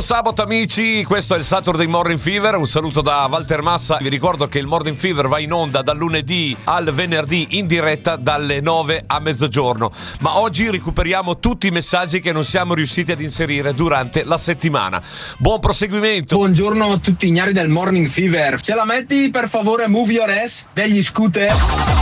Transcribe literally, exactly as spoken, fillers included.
sabato amici, questo è il Saturday Morning Fever. Un saluto da Walter Massa. Vi ricordo che il Morning Fever va in onda dal lunedì al venerdì in diretta dalle nove a mezzogiorno. Ma oggi recuperiamo tutti i messaggi che non siamo riusciti ad inserire durante la settimana. Buon proseguimento. Buongiorno a tutti ignari del Morning Fever. Ce la metti per favore Move Your Ass degli Scooter?